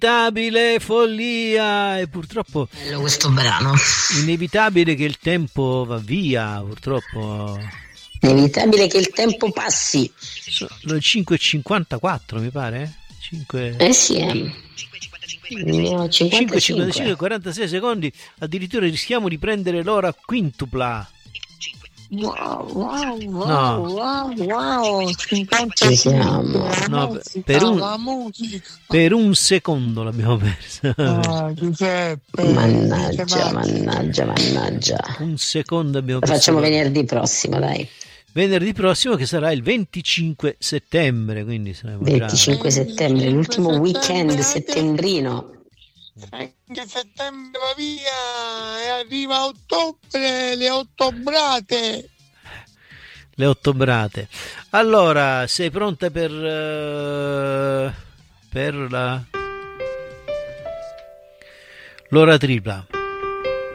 inevitabile follia, e purtroppo bello questo brano. inevitabile che il tempo va via, purtroppo. Inevitabile che il tempo passi. Sono le 5:54 mi pare? 5... Sì, 5:55, 46 secondi, addirittura rischiamo di prendere l'ora quintupla. Wow, Ci siamo. No, per un secondo l'abbiamo persa. Mannaggia. Un secondo abbiamo Lo perso. facciamo venerdì prossimo, dai. Venerdì prossimo, che sarà il 25 settembre, quindi saremo 25 settembre, l'ultimo weekend settembrino. Anche settembre va via e arriva ottobre, le ottobrate. Le ottobrate. Allora, sei pronta per l'ora tripla?